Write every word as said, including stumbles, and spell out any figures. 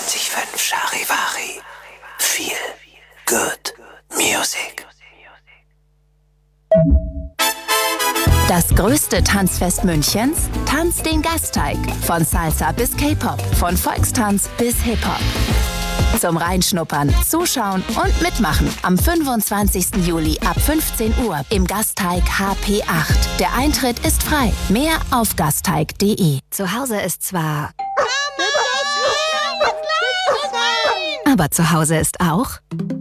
fünf Charivari. Viel good music. Das größte Tanzfest Münchens? Tanz den Gasteig. Von Salsa bis K-Pop, von Volkstanz bis Hip-Hop. Zum Reinschnuppern, Zuschauen und Mitmachen am fünfundzwanzigsten Juli ab fünfzehn Uhr im Gasteig H P acht. Der Eintritt ist frei. Mehr auf gasteig punkt de. Zu Hause ist zwar... aber zu Hause ist auch...